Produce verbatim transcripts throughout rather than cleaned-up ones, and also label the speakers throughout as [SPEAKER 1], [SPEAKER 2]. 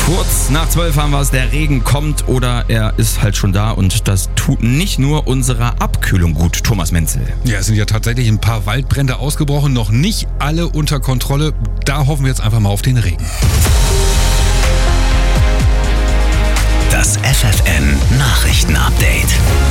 [SPEAKER 1] Kurz nach zwölf haben wir es, der Regen kommt oder er ist halt schon da und das tut nicht nur unserer Abkühlung gut. Thomas Menzel.
[SPEAKER 2] Ja, es sind ja tatsächlich ein paar Waldbrände ausgebrochen, noch nicht alle unter Kontrolle. Da hoffen wir jetzt einfach mal auf den Regen.
[SPEAKER 3] Das F F N Nachrichtenupdate.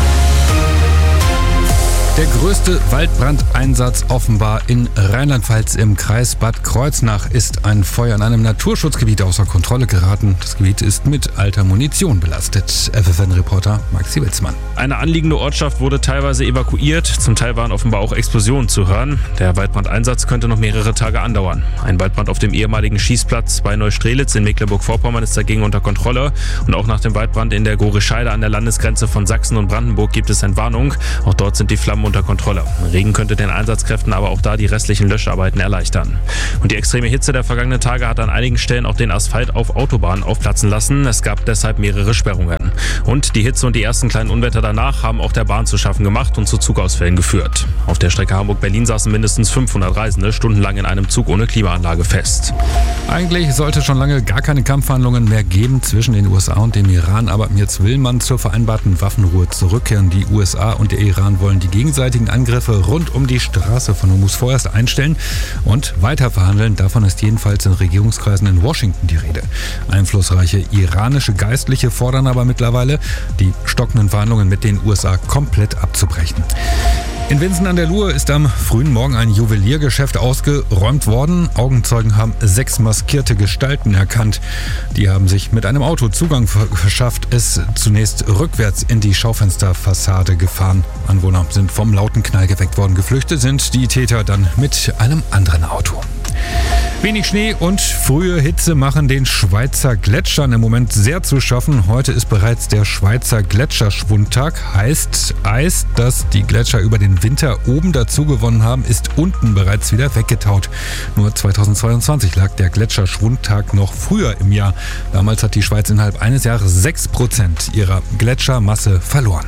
[SPEAKER 2] Der größte Waldbrandeinsatz offenbar in Rheinland-Pfalz im Kreis Bad Kreuznach ist ein Feuer in einem Naturschutzgebiet außer Kontrolle geraten. Das Gebiet ist mit alter Munition belastet. F F N-Reporter Maxi Witzmann.
[SPEAKER 4] Eine anliegende Ortschaft wurde teilweise evakuiert. Zum Teil waren offenbar auch Explosionen zu hören. Der Waldbrandeinsatz könnte noch mehrere Tage andauern. Ein Waldbrand auf dem ehemaligen Schießplatz bei Neustrelitz in Mecklenburg-Vorpommern ist dagegen unter Kontrolle. Und auch nach dem Waldbrand in der Gorischeide an der Landesgrenze von Sachsen und Brandenburg gibt es Entwarnung. Auch dort sind die Flammen unter Kontrolle. Regen könnte den Einsatzkräften aber auch da die restlichen Löscharbeiten erleichtern. Und die extreme Hitze der vergangenen Tage hat an einigen Stellen auch den Asphalt auf Autobahnen aufplatzen lassen. Es gab deshalb mehrere Sperrungen. Und die Hitze und die ersten kleinen Unwetter danach haben auch der Bahn zu schaffen gemacht und zu Zugausfällen geführt. Auf der Strecke Hamburg-Berlin saßen mindestens fünfhundert Reisende stundenlang in einem Zug ohne Klimaanlage fest.
[SPEAKER 2] Eigentlich sollte schon lange gar keine Kampfverhandlungen mehr geben zwischen den U S A und dem Iran, aber jetzt will man zur vereinbarten Waffenruhe zurückkehren. Die U S A und der Iran wollen die gegenseitigen Angriffe rund um die Straße von Hormuz vorerst einstellen und weiter verhandeln. Davon ist jedenfalls in Regierungskreisen in Washington die Rede. Einflussreiche iranische Geistliche fordern aber mittlerweile, die stockenden Verhandlungen mit den U S A komplett abzubrechen. In Winsen an der Luhe ist am frühen Morgen ein Juweliergeschäft ausgeräumt worden. Augenzeugen haben sechs maskierte Gestalten erkannt. Die haben sich mit einem Auto Zugang verschafft, es zunächst rückwärts in die Schaufensterfassade gefahren. Anwohner sind vom lauten Knall geweckt worden. Geflüchtet sind die Täter dann mit einem anderen Auto. Wenig Schnee und frühe Hitze machen den Schweizer Gletschern im Moment sehr zu schaffen. Heute ist bereits der Schweizer Gletscherschwundtag. Heißt, Eis, das die Gletscher über den Winter oben dazu gewonnen haben, ist unten bereits wieder weggetaut. Nur zweitausendzweiundzwanzig lag der Gletscherschwundtag noch früher im Jahr. Damals hat die Schweiz innerhalb eines Jahres sechs Prozent ihrer Gletschermasse verloren.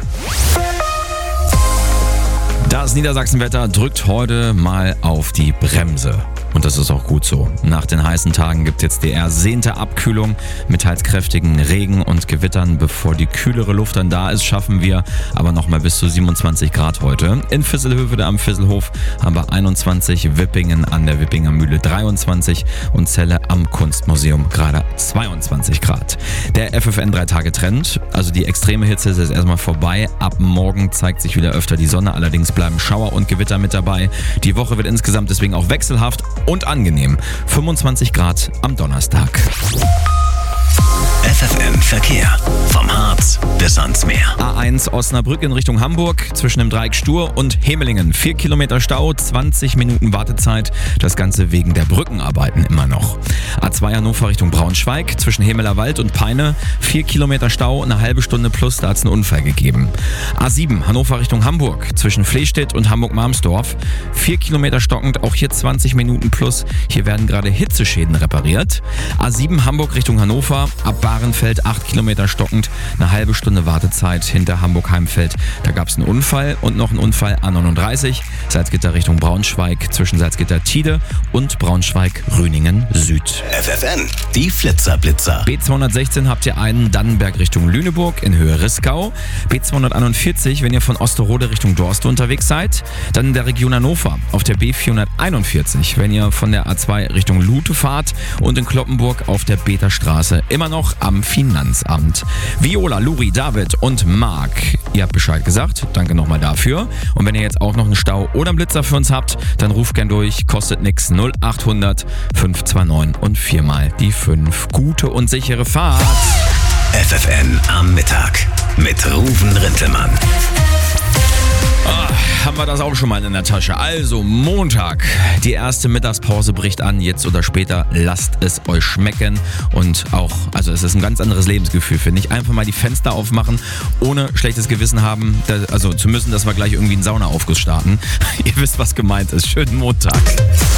[SPEAKER 1] Das Niedersachsenwetter drückt heute mal auf die Bremse. Und das ist auch gut so. Nach den heißen Tagen gibt es jetzt die ersehnte Abkühlung mit teils kräftigen Regen und Gewittern. Bevor die kühlere Luft dann da ist, schaffen wir aber nochmal bis zu siebenundzwanzig Grad heute. In Visselhövede am Visselhof haben wir einundzwanzig, Wippingen an der Wippinger Mühle dreiundzwanzig und Celle am Kunstmuseum gerade zweiundzwanzig Grad. Der F F N drei Tage Trend, also die extreme Hitze ist jetzt erstmal vorbei. Ab morgen zeigt sich wieder öfter die Sonne, allerdings bleiben Schauer und Gewitter mit dabei. Die Woche wird insgesamt deswegen auch wechselhaft und angenehm. fünfundzwanzig Grad am Donnerstag.
[SPEAKER 3] F F N Verkehr. Vom Harz bis ans Meer.
[SPEAKER 1] A eins Osnabrück in Richtung Hamburg zwischen dem Dreieck Stur und Hemelingen. Vier Kilometer Stau, zwanzig Minuten Wartezeit. Das Ganze wegen der Brückenarbeiten immer noch. A zwei Hannover Richtung Braunschweig zwischen Hemelerwald und Peine. Vier Kilometer Stau, eine halbe Stunde plus, da hat es einen Unfall gegeben. A sieben Hannover Richtung Hamburg zwischen Flestedt und Hamburg-Marmsdorf. Vier Kilometer stockend, auch hier zwanzig Minuten plus. Hier werden gerade Hitzeschäden repariert. A sieben Hamburg Richtung Hannover. Ab Bahrenfeld acht Kilometer stockend, eine halbe Stunde Wartezeit hinter Hamburg-Heimfeld. Da gab es einen Unfall und noch einen Unfall A neununddreißig, Salzgitter Richtung Braunschweig zwischen Salzgitter-Tide und Braunschweig-Rüningen Süd.
[SPEAKER 3] F F N, die Flitzer-Blitzer.
[SPEAKER 1] B zweihundertsechzehn habt ihr einen Dannenberg Richtung Lüneburg in Höhe Riskau. B zweihunderteinundvierzig, wenn ihr von Osterode Richtung Dorste unterwegs seid. Dann in der Region Hannover auf der B vierhunderteinundvierzig, wenn ihr von der A zwei Richtung Lute fahrt. Und in Kloppenburg auf der Beterstraße immer noch am Finanzamt. Viola, Luri, David und Marc, ihr habt Bescheid gesagt. Danke nochmal dafür. Und wenn ihr jetzt auch noch einen Stau oder einen Blitzer für uns habt, dann ruft gern durch. Kostet nix. null achthundert fünf zwei neun und viermal die fünf. Gute und sichere Fahrt.
[SPEAKER 3] F F N am Mittag mit Ruven Rintelmann.
[SPEAKER 1] Oh, haben wir das auch schon mal in der Tasche. Also Montag, die erste Mittagspause bricht an, jetzt oder später, lasst es euch schmecken und auch, also es ist ein ganz anderes Lebensgefühl, finde ich. Einfach mal die Fenster aufmachen, ohne schlechtes Gewissen haben, also zu müssen, dass wir gleich irgendwie einen Saunaaufguss starten. Ihr wisst, was gemeint ist. Schönen Montag.